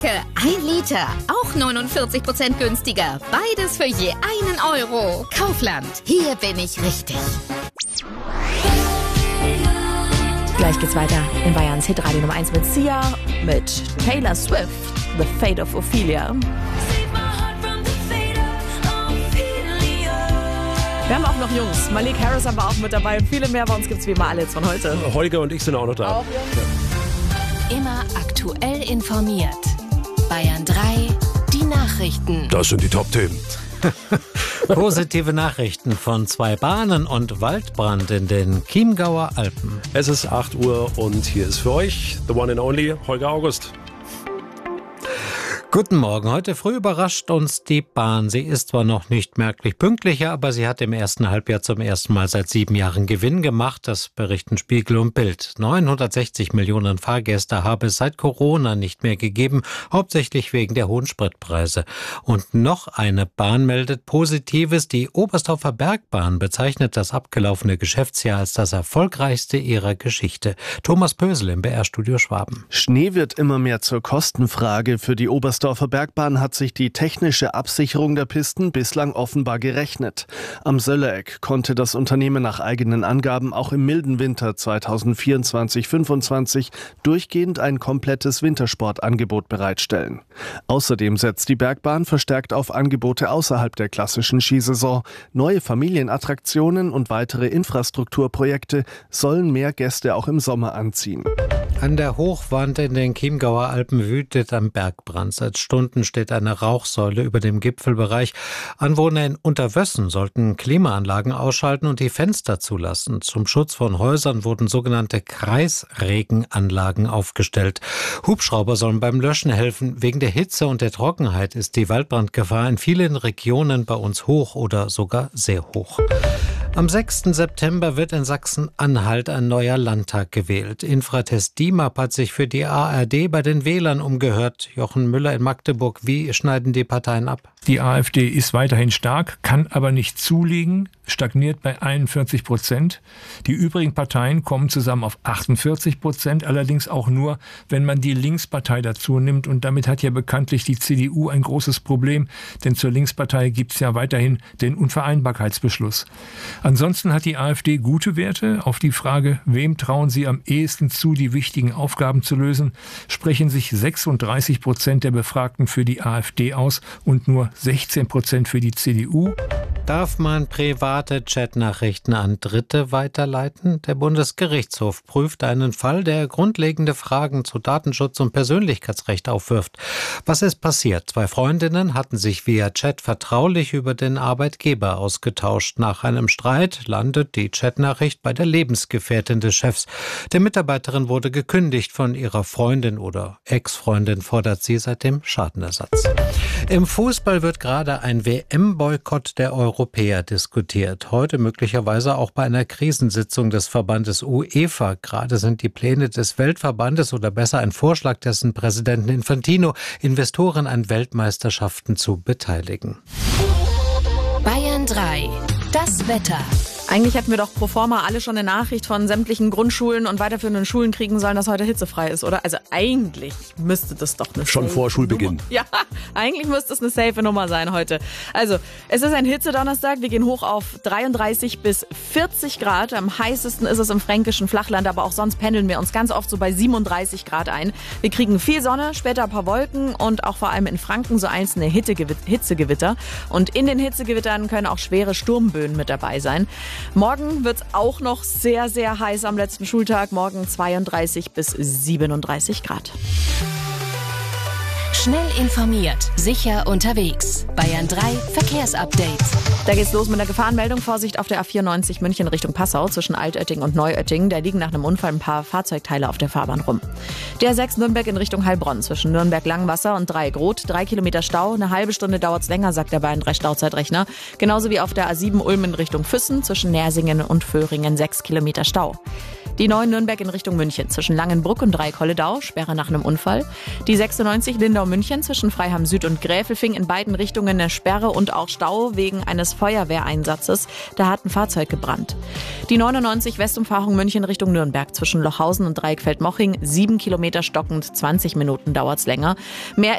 1 Liter, auch 49% günstiger. Beides für je 1 Euro. Kaufland, hier bin ich richtig. Gleich geht's weiter in Bayerns Hitradio Nummer 1 mit Sia, mit Taylor Swift, The Fate of Ophelia. Wir haben auch noch Jungs. Malik Harris haben wir auch mit dabei und viele mehr. Bei uns gibt's wie immer alle jetzt von heute. Holger und ich sind auch noch da. Auch Jungs. Immer aktuell informiert. Bayern 3, die Nachrichten. Das sind die Top-Themen. Positive Nachrichten von 2 Bahnen und Waldbrand in den Chiemgauer Alpen. Es ist 8 Uhr und hier ist für euch the one and only Holger August. Guten Morgen. Heute früh überrascht uns die Bahn. Sie ist zwar noch nicht merklich pünktlicher, aber sie hat im ersten Halbjahr zum ersten Mal seit 7 Jahren Gewinn gemacht. Das berichten Spiegel und Bild. 960 Millionen Fahrgäste habe es seit Corona nicht mehr gegeben, hauptsächlich wegen der hohen Spritpreise. Und noch eine Bahn meldet Positives. Die Oberstdorfer Bergbahn bezeichnet das abgelaufene Geschäftsjahr als das erfolgreichste ihrer Geschichte. Thomas Pösel im BR-Studio Schwaben. Schnee wird immer mehr zur Kostenfrage. Für die Oberstdorfer Bergbahn hat sich die technische Absicherung der Pisten bislang offenbar gerechnet. Am Söllereck konnte das Unternehmen nach eigenen Angaben auch im milden Winter 2024/25 durchgehend ein komplettes Wintersportangebot bereitstellen. Außerdem setzt die Bergbahn verstärkt auf Angebote außerhalb der klassischen Skisaison. Neue Familienattraktionen und weitere Infrastrukturprojekte sollen mehr Gäste auch im Sommer anziehen. An der Hochwand in den Chiemgauer Alpen wütet ein Bergbrand. Seit Stunden steht eine Rauchsäule über dem Gipfelbereich. Anwohner in Unterwössen sollten Klimaanlagen ausschalten und die Fenster zulassen. Zum Schutz von Häusern wurden sogenannte Kreisregenanlagen aufgestellt. Hubschrauber sollen beim Löschen helfen. Wegen der Hitze und der Trockenheit ist die Waldbrandgefahr in vielen Regionen bei uns hoch oder sogar sehr hoch. Am 6. September wird in Sachsen-Anhalt ein neuer Landtag gewählt. Infratest DIMAP hat sich für die ARD bei den Wählern umgehört. Jochen Müller in Magdeburg, wie schneiden die Parteien ab? Die AfD ist weiterhin stark, kann aber nicht zulegen, stagniert bei 41%. Die übrigen Parteien kommen zusammen auf 48%, allerdings auch nur, wenn man die Linkspartei dazu nimmt. Und damit hat ja bekanntlich die CDU ein großes Problem, denn zur Linkspartei gibt es ja weiterhin den Unvereinbarkeitsbeschluss. Ansonsten hat die AfD gute Werte. Auf die Frage, wem trauen sie am ehesten zu, die wichtigen Aufgaben zu lösen, sprechen sich 36% der Befragten für die AfD aus und nur 16% für die CDU. Darf man private Chatnachrichten an Dritte weiterleiten? Der Bundesgerichtshof prüft einen Fall, der grundlegende Fragen zu Datenschutz und Persönlichkeitsrecht aufwirft. Was ist passiert? 2 Freundinnen hatten sich via Chat vertraulich über den Arbeitgeber ausgetauscht. Nach einem Streit landet die Chatnachricht bei der Lebensgefährtin des Chefs. Der Mitarbeiterin wurde gekündigt. Von ihrer Freundin oder Ex-Freundin fordert sie seitdem Schadenersatz. Im Fußball wird gerade ein WM-Boykott der Europäer diskutiert. Heute möglicherweise auch bei einer Krisensitzung des Verbandes UEFA. Gerade sind die Pläne des Weltverbandes oder besser ein Vorschlag dessen Präsidenten Infantino, Investoren an Weltmeisterschaften zu beteiligen. Bayern 3, das Wetter. Eigentlich hätten wir doch pro forma alle schon eine Nachricht von sämtlichen Grundschulen und weiterführenden Schulen kriegen sollen, dass heute hitzefrei ist, oder? Also eigentlich müsste das doch eine Schon vor Schulbeginn. Nummer. Ja, eigentlich müsste es eine safe Nummer sein heute. Also, es ist ein Hitzedonnerstag. Wir gehen hoch auf 33 bis 40 Grad. Am heißesten ist es im fränkischen Flachland, aber auch sonst pendeln wir uns ganz oft so bei 37 Grad ein. Wir kriegen viel Sonne, später ein paar Wolken und auch vor allem in Franken so einzelne Hitzegewitter. Und in den Hitzegewittern können auch schwere Sturmböen mit dabei sein. Morgen wird es auch noch sehr, sehr heiß am letzten Schultag. Morgen 32 bis 37 Grad. Schnell informiert, sicher unterwegs. Bayern 3 Verkehrsupdate. Da geht's los mit der Gefahrenmeldung. Vorsicht auf der A94 München Richtung Passau zwischen Altötting und Neuötting. Da liegen nach einem Unfall ein paar Fahrzeugteile auf der Fahrbahn rum. Der 6 Nürnberg in Richtung Heilbronn zwischen Nürnberg-Langwasser und Dreieckroth. 3 Kilometer Stau. Eine halbe Stunde dauert's länger, sagt der Bayern 3 Stauzeitrechner. Genauso wie auf der A7 Ulm in Richtung Füssen zwischen Nersingen und Föhringen 6 Kilometer Stau. Die 9 Nürnberg in Richtung München zwischen Langenbruck und Dreieck-Holledau, Sperre nach einem Unfall. Die 96 Lindau-München zwischen Freiham Süd und Gräfelfing in beiden Richtungen eine Sperre und auch Stau wegen eines Feuerwehreinsatzes. Da hat ein Fahrzeug gebrannt. Die 99 Westumfahrung München Richtung Nürnberg zwischen Lochhausen und Dreieckfeld-Moching, 7 Kilometer stockend, 20 Minuten dauert's länger. Mehr